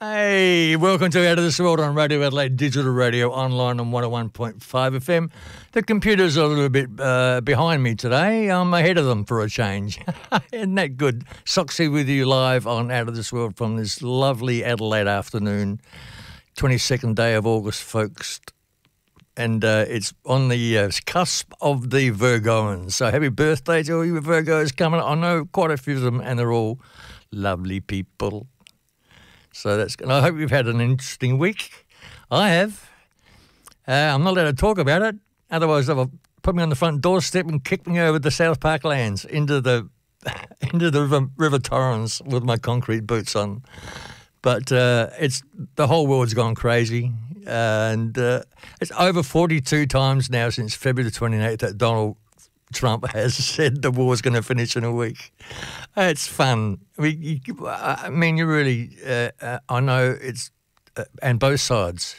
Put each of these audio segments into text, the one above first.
Hey, welcome to Out of This World on Radio Adelaide, digital radio, online on 101.5 FM. The computers are a little bit behind me today. I'm ahead of them for a change. Isn't that good? Soxy with you live on Out of This World from this lovely Adelaide afternoon, 22nd day of August, folks. And it's on the cusp of the Virgoans. So happy birthday to all you Virgos coming up. I know quite a few of them, and they're all lovely people. So that's good. I hope you've had an interesting week. I have. I'm not allowed to talk about it. Otherwise, they'll put me on the front doorstep and kick me over the South Park lands into the River Torrens with my concrete boots on. But it's the whole world's gone crazy. And it's over 42 times now since February the 28th that Donald Trump has said the war's going to finish in a week. It's fun. I mean, you really, I know it's, and both sides,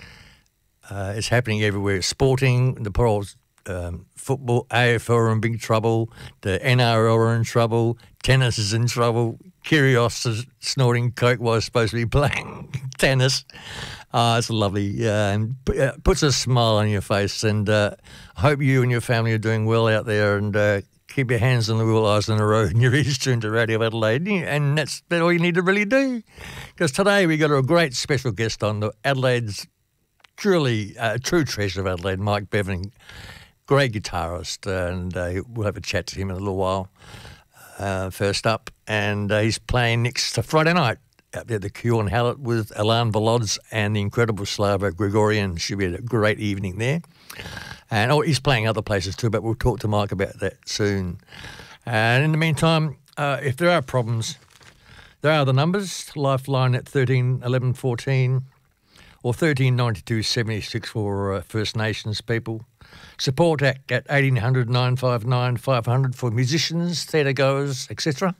it's happening everywhere. Sporting, the poor old football, AFL are in big trouble, the NRL are in trouble, tennis is in trouble, Kyrgios is snorting coke while he's supposed to be playing tennis. It's lovely and puts a smile on your face, and I hope you and your family are doing well out there, and keep your hands on the wheel, eyes on the road, and your ears tuned to Radio Adelaide, and that's all you need to really do. Because today we got a great special guest on, the Adelaide's truly true treasure of Adelaide, Mike Bevan, great guitarist, and we'll have a chat to him in a little while. First up, and he's playing next Friday night out there at the Q on Hallett with Alan Volodz and the incredible Slava Gregorian. Should be a great evening there. And he's playing other places too, but we'll talk to Mike about that soon. And in the meantime, if there are problems, there are the numbers. Lifeline at 13 11 14 or 13 92 76 for First Nations people. Support at 1800 959 500 for musicians, theatre goers, etc.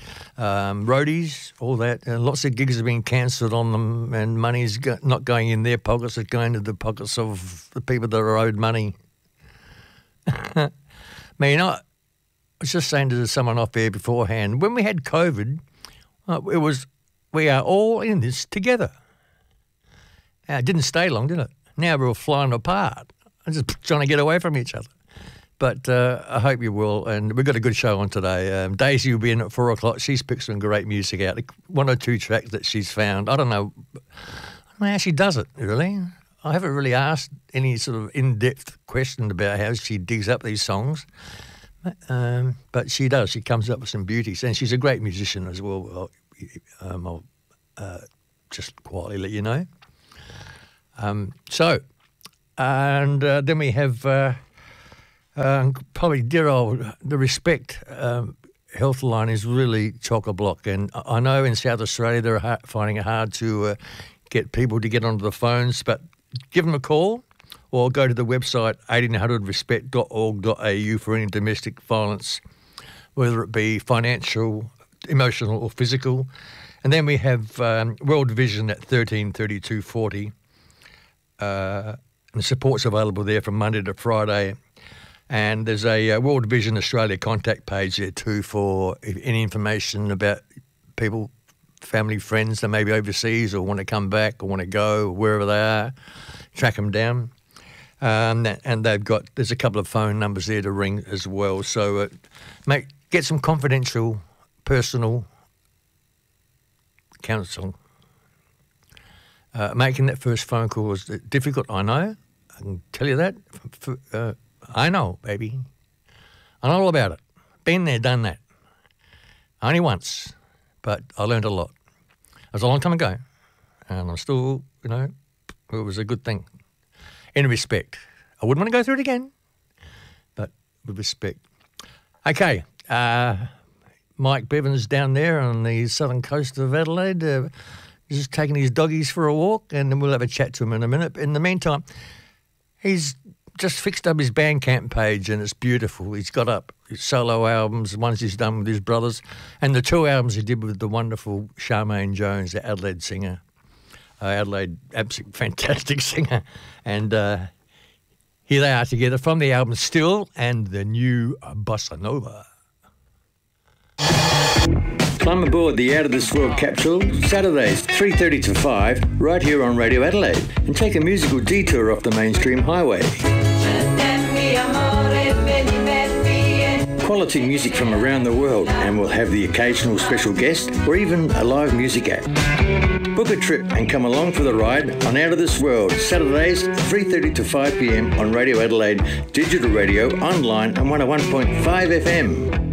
Roadies, all that. Lots of gigs have been cancelled on them, and money's not going in their pockets, it's going to the pockets of the people that are owed money. I mean, I was just saying to someone off air beforehand, when we had COVID, we are all in this together. It didn't stay long, did it? Now we're all flying apart. I'm just trying to get away from each other. But I hope you will, and we've got a good show on today. Daisy will be in at 4 o'clock. She's picked some great music out, one or two tracks that she's found. I don't know how she does it, really. I haven't really asked any sort of in-depth question about how she digs up these songs, but she does. She comes up with some beauties, and she's a great musician as well. I'll just quietly let you know. Then we have... probably dear old, the Respect Health line is really chock-a-block, and I know in South Australia they're finding it hard to get people to get onto the phones, but give them a call or go to the website 1800respect.org.au for any domestic violence, whether it be financial, emotional or physical. And then we have World Vision at 13 32 40. And the support's available there from Monday to Friday. And there's a World Vision Australia contact page there too for any information about people, family, friends that may be overseas or want to come back or want to go wherever they are, track them down. And there's a couple of phone numbers there to ring as well. So get some confidential, personal counsel. Making that first phone call was difficult, I know. I can tell you that. I know, baby. I know all about it. Been there, done that. Only once, but I learned a lot. It was a long time ago, and I'm still, it was a good thing. In respect. I wouldn't want to go through it again, but with respect. Okay, Mike Bevan's down there on the southern coast of Adelaide, just taking his doggies for a walk, and then we'll have a chat to him in a minute. In the meantime, he's just fixed up his Bandcamp page, and it's beautiful. He's got up his solo albums, ones he's done with his brothers, and the two albums he did with the wonderful Charmaine Jones, the Adelaide singer. Adelaide, absolutely fantastic singer. And here they are together from the album Still and the new Bossa Nova. Climb aboard the Out of This World capsule, Saturdays 3:30 to 5, right here on Radio Adelaide, and take a musical detour off the mainstream highway. Quality music from around the world, and we'll have the occasional special guest or even a live music act. Book a trip and come along for the ride on Out of This World, Saturdays 3:30 to 5 p.m. on Radio Adelaide, digital radio, online and 101.5 FM.